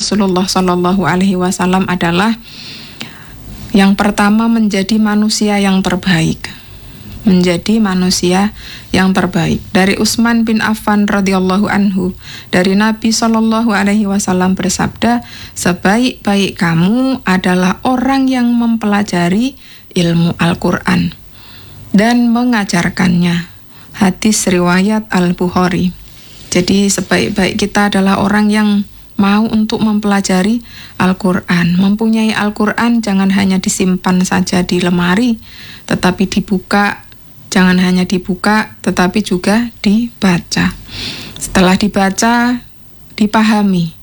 Rasulullah Shallallahu Alaihi Wasallam adalah yang pertama menjadi manusia yang terbaik. Menjadi manusia yang terbaik. Dari Utsman bin Affan radhiyallahu anhu, dari Nabi Shallallahu Alaihi Wasallam bersabda, sebaik-baik kamu adalah orang yang mempelajari ilmu Al-Quran dan mengajarkannya. Hadis riwayat Al-Bukhari. Jadi sebaik-baik kita adalah orang yang mau untuk mempelajari Al-Quran. Mempunyai Al-Quran jangan hanya disimpan saja di lemari, tetapi dibuka. Jangan hanya dibuka, tetapi juga dibaca. Setelah dibaca, dipahami,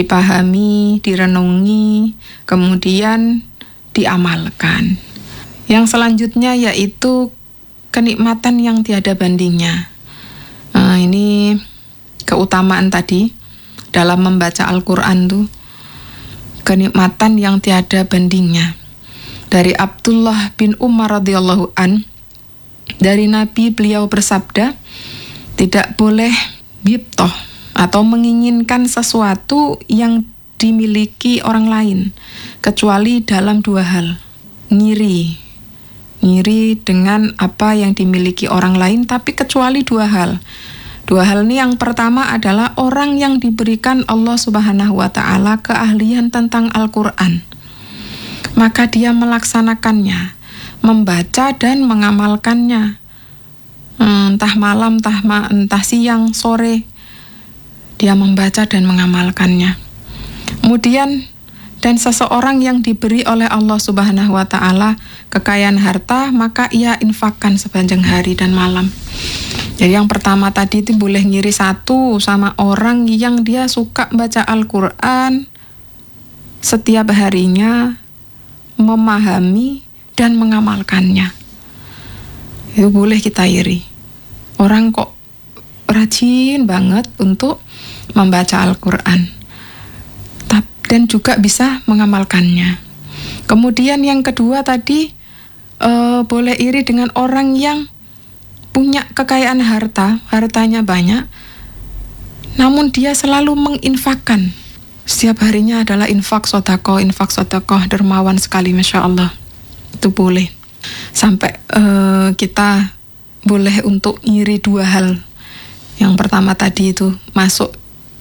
direnungi, kemudian diamalkan. Yang selanjutnya yaitu kenikmatan yang tiada bandingnya. Ini keutamaan tadi dalam membaca Al-Quran tuh, kenikmatan yang tiada bandingnya. Dari Abdullah bin Umar radhiyallahu an, dari Nabi beliau bersabda, tidak boleh bibtoh atau menginginkan sesuatu yang dimiliki orang lain, kecuali dalam dua hal. Ngiri dengan apa yang dimiliki orang lain, tapi kecuali dua hal. Dua hal ini, yang pertama adalah orang yang diberikan Allah Subhanahu wa Ta'ala keahlian tentang Al-Quran, maka dia melaksanakannya, membaca dan mengamalkannya, entah malam, entah siang, sore, dia membaca dan mengamalkannya. Kemudian, dan seseorang yang diberi oleh Allah Subhanahu wa Ta'ala kekayaan harta, maka ia infakkan sepanjang hari dan malam. Jadi yang pertama tadi itu boleh ngiri satu sama orang yang dia suka baca Al-Quran setiap harinya, memahami dan mengamalkannya. Itu boleh kita iri. Orang kok rajin banget untuk membaca Al-Quran dan juga bisa mengamalkannya. Kemudian yang kedua tadi, boleh iri dengan orang yang punya kekayaan hartanya banyak, namun dia selalu menginfakkan. Setiap harinya adalah infak sodakoh, dermawan sekali, Masya Allah. Itu boleh. Sampai kita boleh untuk iri dua hal. Yang pertama tadi itu masuk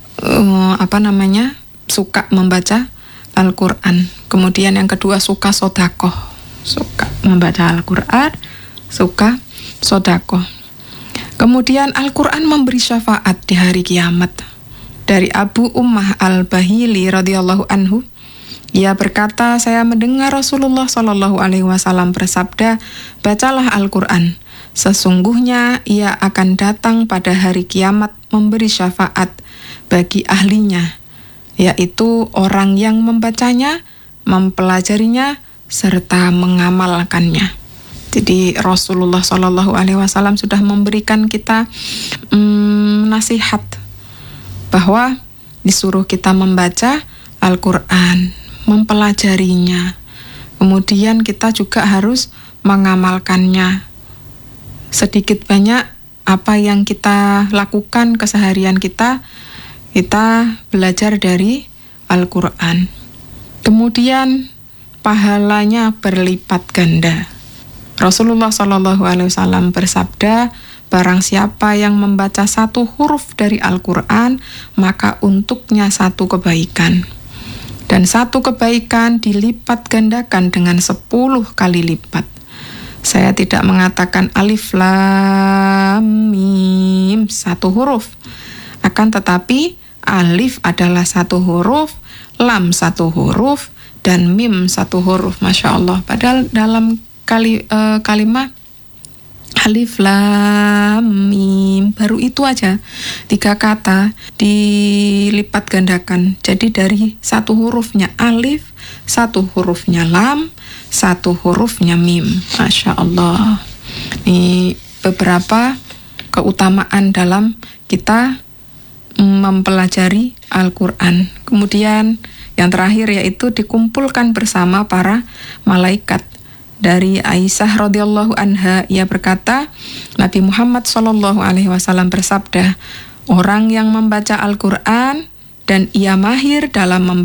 suka membaca Al-Quran. Kemudian yang kedua suka sodakoh, suka membaca Al-Quran, suka sodakoh. Kemudian Al-Quran memberi syafaat di hari kiamat. Dari Abu Ummah Al-Bahili radhiyallahu anhu, ia berkata, saya mendengar Rasulullah Shallallahu Alaihi Wasallam bersabda, bacalah Al-Quran, sesungguhnya ia akan datang pada hari kiamat memberi syafaat bagi ahlinya, yaitu orang yang membacanya, mempelajarinya, serta mengamalkannya. Jadi Rasulullah Shallallahu Alaihi Wasallam sudah memberikan kita nasihat bahwa disuruh kita membaca Al-Quran, mempelajarinya, kemudian kita juga harus mengamalkannya. Sedikit banyak apa yang kita lakukan keseharian kita belajar dari Al-Quran. Kemudian pahalanya berlipat ganda. Rasulullah Shallallahu Alaihi Wasallam bersabda, barang siapa yang membaca satu huruf dari Al-Quran, maka untuknya satu kebaikan. Dan satu kebaikan dilipat gandakan dengan 10 kali lipat. Saya tidak mengatakan alif lam mim satu huruf, akan tetapi alif adalah satu huruf, lam satu huruf, dan mim satu huruf. Masya Allah. Padahal dalam kalimat alif lam mim baru itu aja 3 kata dilipat gandakan. Jadi dari satu hurufnya alif, satu hurufnya lam, satu hurufnya mim. Masya Allah. Ini beberapa keutamaan dalam kita mempelajari Al-Quran. Kemudian yang terakhir yaitu dikumpulkan bersama para malaikat. Dari Aisyah radhiyallahu anha, ia berkata, Nabi Muhammad Shallallahu Alaihi Wasallam bersabda, orang yang membaca Al-Quran dan ia mahir dalam membaca